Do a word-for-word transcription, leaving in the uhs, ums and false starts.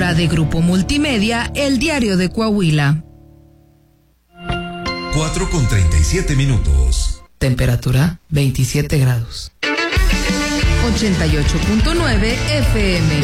emisora de Grupo Multimedia, El Diario de Coahuila. cuatro con treinta y siete minutos. Temperatura veintisiete grados. ochenta y ocho punto nueve F M.